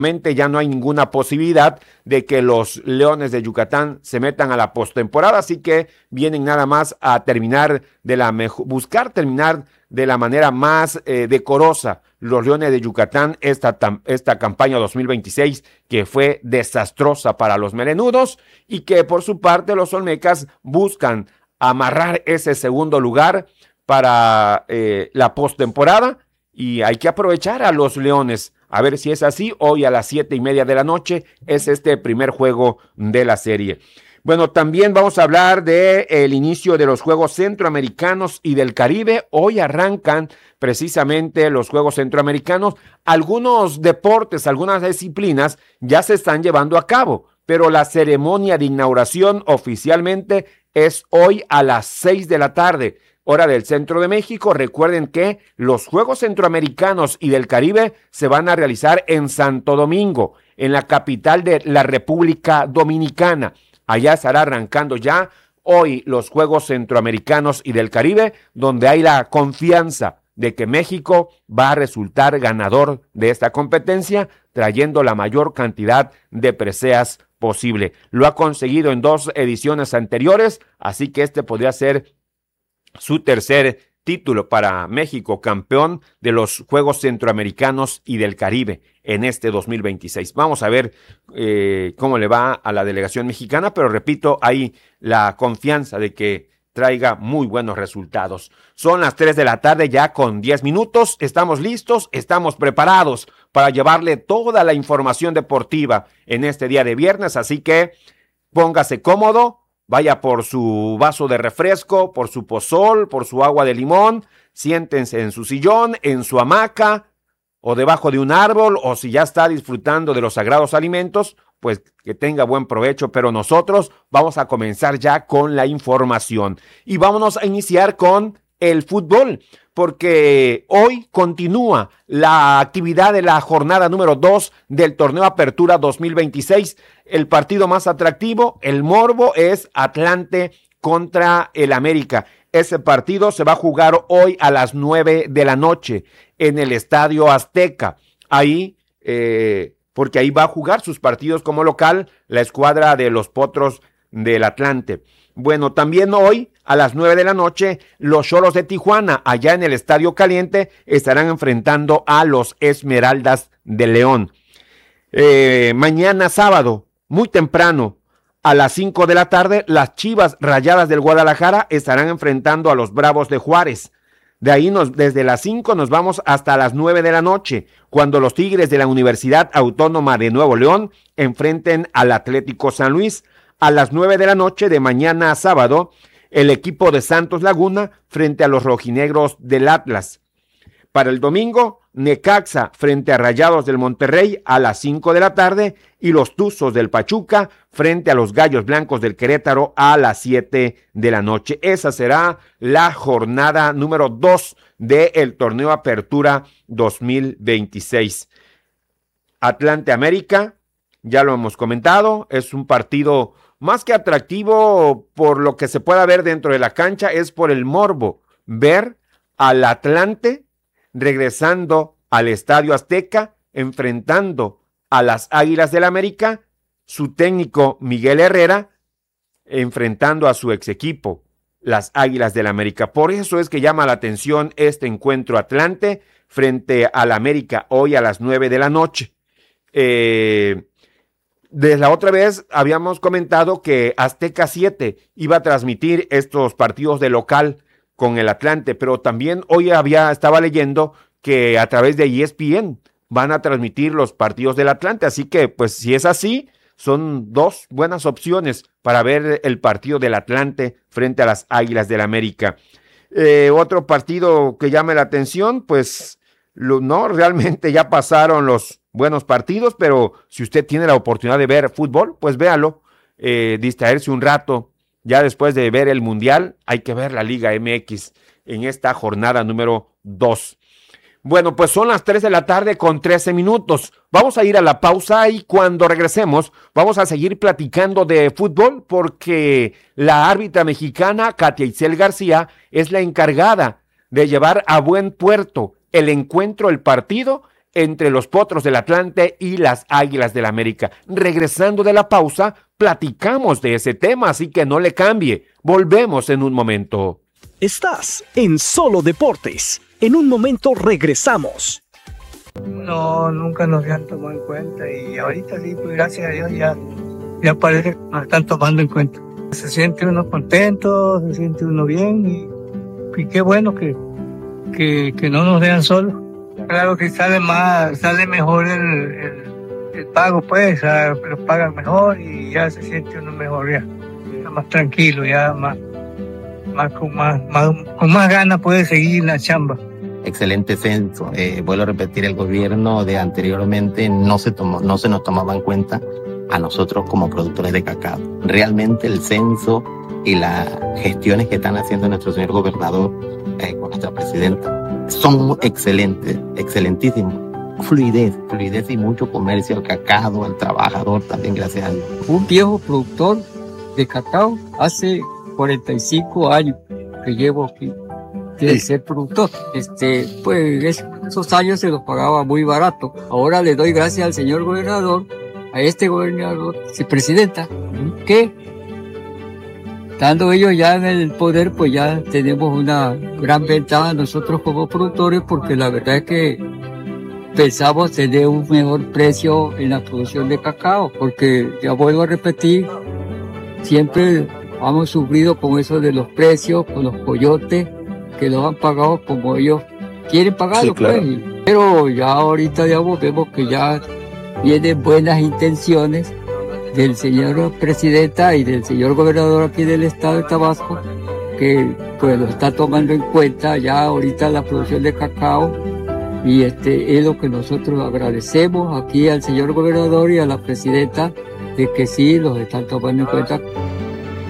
ya no hay ninguna posibilidad de que los Leones de Yucatán se metan a la postemporada, así que vienen nada más a terminar buscar terminar de la manera más decorosa los Leones de Yucatán esta campaña 2026 que fue desastrosa para los melenudos y que por su parte los Olmecas buscan amarrar ese segundo lugar para la postemporada y hay que aprovechar a los Leones. A ver si es así, hoy a las 7:30 de la noche es este primer juego de la serie. Bueno, también vamos a hablar del inicio de los Juegos Centroamericanos y del Caribe. Hoy arrancan precisamente los Juegos Centroamericanos. Algunos deportes, algunas disciplinas ya se están llevando a cabo, pero la ceremonia de inauguración oficialmente es hoy a las 6 de la tarde. Hora del centro de México. Recuerden que los Juegos Centroamericanos y del Caribe se van a realizar en Santo Domingo, en la capital de la República Dominicana. Allá estará arrancando ya hoy los Juegos Centroamericanos y del Caribe, donde hay la confianza de que México va a resultar ganador de esta competencia, trayendo la mayor cantidad de preseas posible. Lo ha conseguido en 2 ediciones anteriores, así que este podría ser su tercer título para México, campeón de los Juegos Centroamericanos y del Caribe en este 2026. Vamos a ver cómo le va a la delegación mexicana, pero repito, hay la confianza de que traiga muy buenos resultados. Son las 3 de la tarde ya con 10 minutos. Estamos listos, estamos preparados para llevarle toda la información deportiva en este día de viernes, así que póngase cómodo. Vaya por su vaso de refresco, por su pozol, por su agua de limón, siéntense en su sillón, en su hamaca o debajo de un árbol, o si ya está disfrutando de los sagrados alimentos, pues que tenga buen provecho, pero nosotros vamos a comenzar ya con la información y vámonos a iniciar con el fútbol, porque hoy continúa la actividad de la jornada número 2 del torneo Apertura 2026. El partido más atractivo, el morbo, es Atlante contra el América. Ese partido se va a jugar hoy a las 9 de la noche en el Estadio Azteca. Ahí, porque ahí va a jugar sus partidos como local la escuadra de los Potros del Atlante. Bueno, también hoy a las 9 de la noche, los Xolos de Tijuana, allá en el Estadio Caliente, estarán enfrentando a los Esmeraldas de León. Mañana sábado, muy temprano, a las 5 de la tarde, las Chivas Rayadas del Guadalajara estarán enfrentando a los Bravos de Juárez. De ahí desde las 5 nos vamos hasta las 9 de la noche, cuando los Tigres de la Universidad Autónoma de Nuevo León enfrenten al Atlético San Luis. A las 9 de la noche de mañana a sábado, el equipo de Santos Laguna frente a los rojinegros del Atlas. Para el domingo, Necaxa frente a Rayados del Monterrey a las 5 de la tarde y los Tuzos del Pachuca frente a los Gallos Blancos del Querétaro a las 7 de la noche. Esa será la jornada número 2 del torneo Apertura 2026. Atlante América, ya lo hemos comentado, es un partido más que atractivo por lo que se pueda ver dentro de la cancha, es por el morbo, ver al Atlante regresando al Estadio Azteca, enfrentando a las Águilas del América, su técnico Miguel Herrera, enfrentando a su ex equipo, las Águilas del América. Por eso es que llama la atención este encuentro Atlante frente al América hoy a las 9 de la noche. Desde la otra vez habíamos comentado que Azteca 7 iba a transmitir estos partidos de local con el Atlante, pero también hoy estaba leyendo que a través de ESPN van a transmitir los partidos del Atlante, así que pues si es así, son 2 buenas opciones para ver el partido del Atlante frente a las Águilas del América. Otro partido que llame la atención, pues no, realmente ya pasaron los buenos partidos, pero si usted tiene la oportunidad de ver fútbol, pues véalo, distraerse un rato. Ya después de ver el Mundial, hay que ver la Liga MX en esta jornada número 2. Bueno, pues son las 3 de la tarde con 13 minutos. Vamos a ir a la pausa y cuando regresemos vamos a seguir platicando de fútbol porque la árbitra mexicana, Katia Itzel García, es la encargada de llevar a buen puerto el encuentro, el partido entre los Potros del Atlante y las Águilas del América. Regresando de la pausa, platicamos de ese tema, así que no le cambie. Volvemos en un momento. Estás en Solo Deportes. En un momento regresamos. No, nunca nos habían tomado en cuenta y ahorita sí, pues gracias a Dios ya parece que nos están tomando en cuenta. Se siente uno contento, se siente uno bien y qué bueno que no nos dejan solos. Claro que sale mejor el pago, pues, los pagan mejor y ya se siente uno mejor, ya está más tranquilo, ya con más ganas puede seguir la chamba. Excelente censo. Vuelvo a repetir, el gobierno de anteriormente no se nos tomaba en cuenta a nosotros como productores de cacao. Realmente el censo y las gestiones que están haciendo nuestro señor gobernador con nuestra presidenta son excelentes, excelentísimos. Fluidez y mucho comercio al cacao, al trabajador también, gracias a Dios. Un viejo productor de cacao, hace 45 años que llevo aquí de ser productor. Pues esos años se los pagaba muy barato. Ahora le doy gracias al señor gobernador, a este gobernador, presidenta, que estando ellos ya en el poder, pues ya tenemos una gran ventaja nosotros como productores, porque la verdad es que pensamos tener un mejor precio en la producción de cacao, porque ya vuelvo a repetir, siempre hemos sufrido con eso de los precios, con los coyotes, que los han pagado como ellos quieren pagarlo, sí, claro. Pues. Pero ya ahorita vemos que ya vienen buenas intenciones del señor presidenta y del señor gobernador aquí del estado de Tabasco, que pues lo está tomando en cuenta ya ahorita la producción de cacao, y es lo que nosotros agradecemos aquí al señor gobernador y a la presidenta, de que sí los están tomando en cuenta.